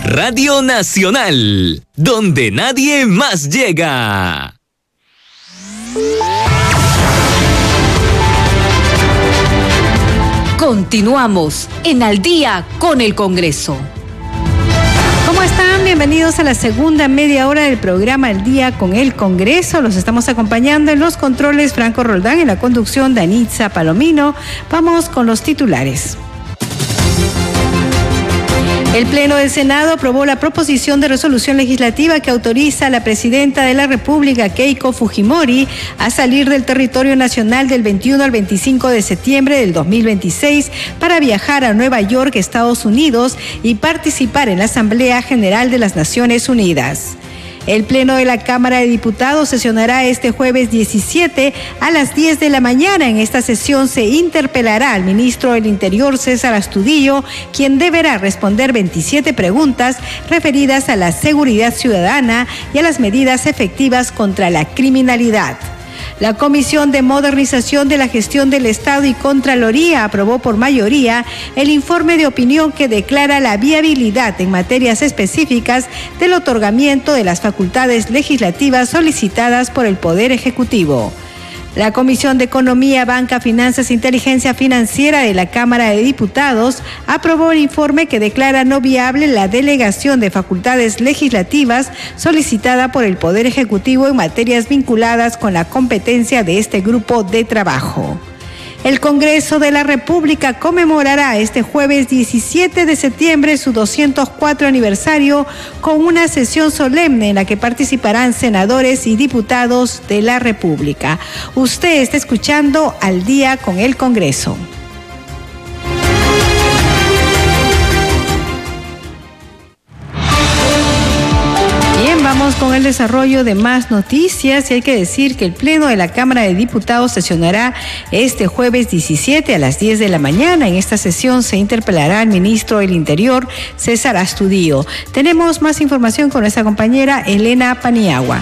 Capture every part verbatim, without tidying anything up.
Radio Nacional, donde nadie más llega. Continuamos en Al Día con el Congreso. ¿Cómo están? Bienvenidos a la segunda media hora del programa Al Día con el Congreso. Los estamos acompañando en los controles Franco Roldán, en la conducción Danitza Palomino. Vamos con los titulares. El Pleno del Senado aprobó la proposición de resolución legislativa que autoriza a la presidenta de la República, Keiko Fujimori, a salir del territorio nacional del veintiuno al veinticinco de septiembre del dos mil veintiséis para viajar a Nueva York, Estados Unidos, y participar en la Asamblea General de las Naciones Unidas. El Pleno de la Cámara de Diputados sesionará este jueves diecisiete a las diez de la mañana. En esta sesión se interpelará al ministro del Interior, César Astudillo, quien deberá responder veintisiete preguntas referidas a la seguridad ciudadana y a las medidas efectivas contra la criminalidad. La Comisión de Modernización de la Gestión del Estado y Contraloría aprobó por mayoría el informe de opinión que declara la viabilidad en materias específicas del otorgamiento de las facultades legislativas solicitadas por el Poder Ejecutivo. La Comisión de Economía, Banca, Finanzas e Inteligencia Financiera de la Cámara de Diputados aprobó el informe que declara no viable la delegación de facultades legislativas solicitada por el Poder Ejecutivo en materias vinculadas con la competencia de este grupo de trabajo. El Congreso de la República conmemorará este jueves diecisiete de septiembre su doscientos cuatro aniversario con una sesión solemne en la que participarán senadores y diputados de la República. Usted está escuchando Al Día con el Congreso. Vamos con el desarrollo de más noticias y hay que decir que el Pleno de la Cámara de Diputados sesionará este jueves diecisiete a las diez de la mañana. En esta sesión se interpelará al ministro del Interior, César Astudillo. Tenemos más información con nuestra compañera Elena Paniagua.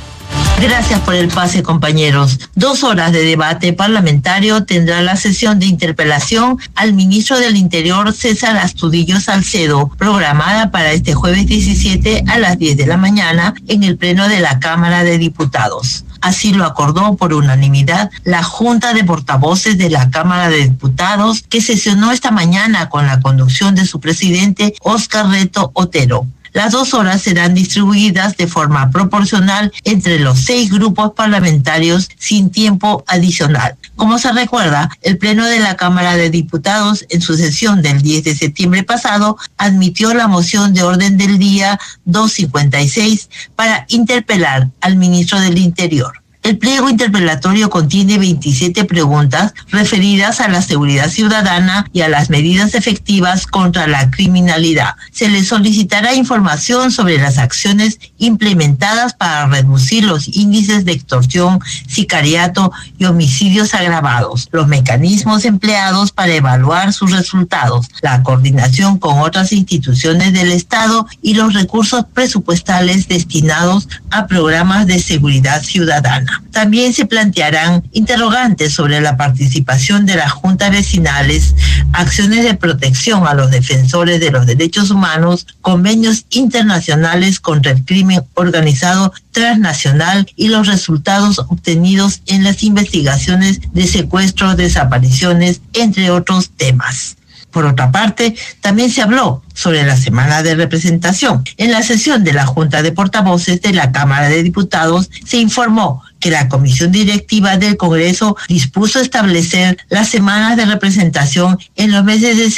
Gracias por el pase, compañeros. Dos horas de debate parlamentario tendrá la sesión de interpelación al ministro del Interior, César Astudillo Salcedo, programada para este jueves diecisiete a las diez de la mañana en el Pleno de la Cámara de Diputados. Así lo acordó por unanimidad la Junta de Portavoces de la Cámara de Diputados, que sesionó esta mañana con la conducción de su presidente, Óscar Reto Otero. Las dos horas serán distribuidas de forma proporcional entre los seis grupos parlamentarios sin tiempo adicional. Como se recuerda, el Pleno de la Cámara de Diputados, en su sesión del diez de septiembre pasado, admitió la moción de orden del día doscientos cincuenta y seis para interpelar al ministro del Interior. El pliego interpelatorio contiene veintisiete preguntas referidas a la seguridad ciudadana y a las medidas efectivas contra la criminalidad. Se le solicitará información sobre las acciones implementadas para reducir los índices de extorsión, sicariato y homicidios agravados, los mecanismos empleados para evaluar sus resultados, la coordinación con otras instituciones del Estado y los recursos presupuestales destinados a programas de seguridad ciudadana. También se plantearán interrogantes sobre la participación de las juntas vecinales, acciones de protección a los defensores de los derechos humanos, convenios internacionales contra el crimen organizado transnacional y los resultados obtenidos en las investigaciones de secuestros, desapariciones, entre otros temas. Por otra parte, también se habló sobre la semana de representación. En la sesión de la Junta de Portavoces de la Cámara de Diputados se informó que la Comisión Directiva del Congreso dispuso establecer las semanas de representación en los meses de